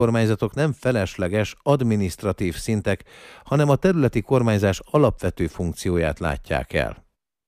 kormányzatok nem felesleges adminisztratív szintek, hanem a területi kormányzás alapvető funkcióját látják el.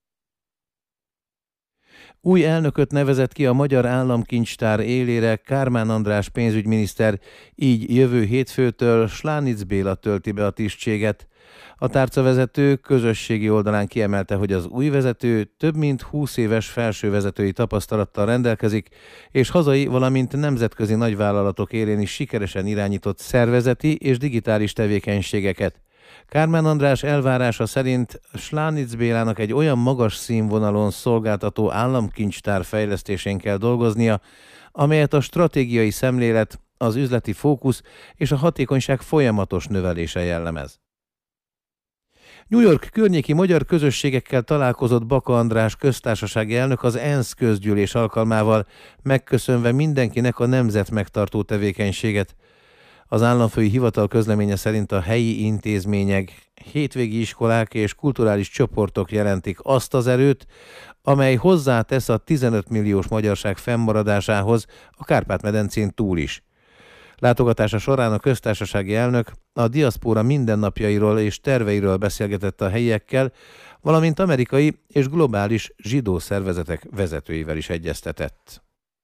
Új elnököt nevezett ki a Magyar Államkincstár élére Kármán András pénzügyminiszter, így jövő hétfőtől Slánitz Béla tölti be a tisztséget. A tárcavezető közösségi oldalán kiemelte, hogy az új vezető több mint 20 éves felsővezetői tapasztalattal rendelkezik, és hazai, valamint nemzetközi nagyvállalatok élén is sikeresen irányított szervezeti és digitális tevékenységeket. Kármán András elvárása szerint Slánitz Bélának egy olyan magas színvonalon szolgáltató államkincstár fejlesztésén kell dolgoznia, amelyet a stratégiai szemlélet, az üzleti fókusz és a hatékonyság folyamatos növelése jellemez. New York környéki magyar közösségekkel találkozott Baka András köztársasági elnök az ENSZ közgyűlés alkalmával, megköszönve mindenkinek a nemzetmegtartó tevékenységet. Az államfői hivatal közleménye szerint a helyi intézmények, hétvégi iskolák és kulturális csoportok jelentik azt az erőt, amely hozzátesz a 15 milliós magyarság fennmaradásához a Kárpát-medencén túl is. Látogatása során a köztársasági elnök a diaszpóra mindennapjairól és terveiről beszélgetett a helyiekkel, valamint amerikai és globális zsidó szervezetek vezetőivel is egyeztetett.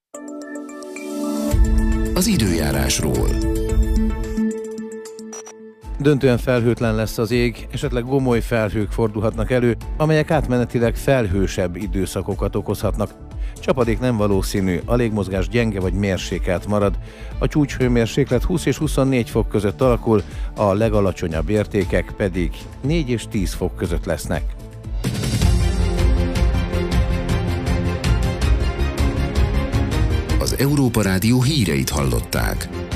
Az időjárásról. Döntően felhőtlen lesz az ég, esetleg gomoly felhők fordulhatnak elő, amelyek átmenetileg felhősebb időszakokat okozhatnak. Csapadék nem valószínű, a légmozgás gyenge vagy mérsékelt marad. A csúcshőmérséklet 20 és 24 fok között alakul, a legalacsonyabb értékek pedig 4 és 10 fok között lesznek. Az Európa Rádió híreit hallották.